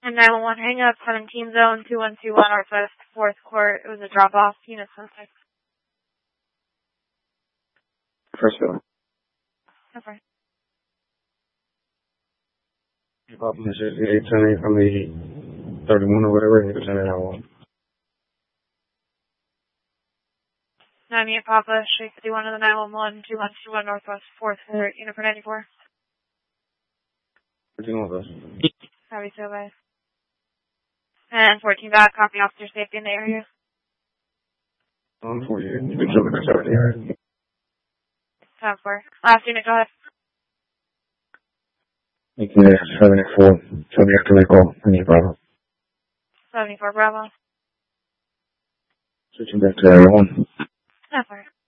And 911 hang up, 17 zone, 2121 Northwest 4th Court. It was a drop-off. Unit 6. First bill. Okay. Problem is 810 from the 31 or whatever, and it was in an hour. 98 Papa, Street 51 of the 911, 2121 Northwest 4th Court. Unit for 94. What do you know with us? Copy, so bye. And 14 back, copy officer safety in the area. On for you. You've been jumping us over the area. Time for. Last unit, go ahead. Thank you, 74. Tell me after they call. I need Bravo. 74 Bravo. Switching back to everyone. Time for.